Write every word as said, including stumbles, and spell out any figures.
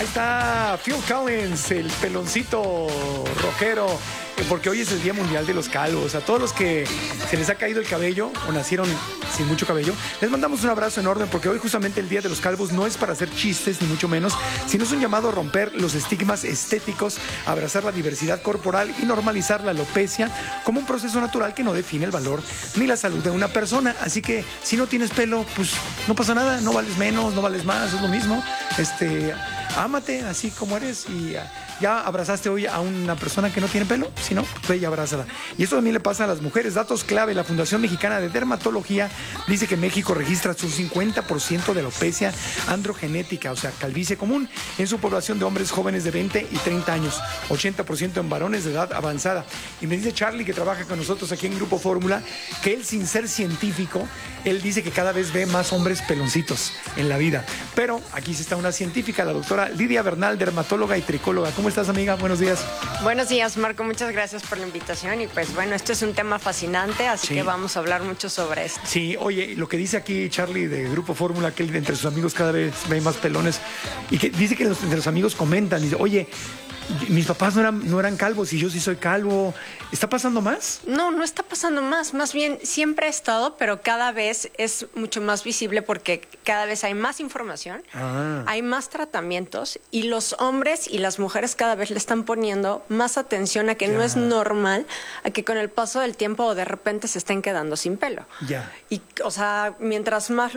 Ahí está Phil Collins, el peloncito rockero, porque hoy es el Día Mundial de los Calvos. A todos los que se les ha caído el cabello o nacieron sin mucho cabello, les mandamos un abrazo enorme, porque hoy justamente el Día de los Calvos no es para hacer chistes, ni mucho menos, sino es un llamado a romper los estigmas estéticos, abrazar la diversidad corporal y normalizar la alopecia como un proceso natural que no define el valor ni la salud de una persona. Así que si no tienes pelo, pues no pasa nada, no vales menos, no vales más, es lo mismo. Este, ámate así como eres y ya abrazaste hoy a una persona que no tiene pelo, si no, pues ve y abrázala. Y esto también le pasa a las mujeres. Datos clave: la Fundación Mexicana de Dermatología dice que México registra su cincuenta por ciento de alopecia androgenética, o sea, calvicie común, en su población de hombres jóvenes de veinte y treinta años, ochenta por ciento en varones de edad avanzada. Y me dice Charlie, que trabaja con nosotros aquí en Grupo Fórmula, que él, sin ser científico, él dice que cada vez ve más hombres peloncitos en la vida. Pero aquí sí está una científica, la doctora Lidia Bernal, dermatóloga y tricóloga. ¿Cómo estás, amiga? Buenos días. Buenos días, Marco. Muchas gracias por la invitación. Y pues bueno, este es un tema fascinante, así Sí. que vamos a hablar mucho sobre esto. Sí, oye, lo que dice aquí Charlie de Grupo Fórmula, que él entre sus amigos cada vez ve más pelones, y que dice que los, entre los amigos comentan, dice, oye, mis papás no eran, no eran calvos y yo sí soy calvo. ¿Está pasando más? No, no está pasando más. Más bien, siempre ha estado, pero cada vez es mucho más visible porque cada vez hay más información, Ah. hay más tratamientos y los hombres y las mujeres cada vez le están poniendo más atención a que Ya. no es normal a que con el paso del tiempo o de repente se estén quedando sin pelo. Ya. Y, o sea, mientras más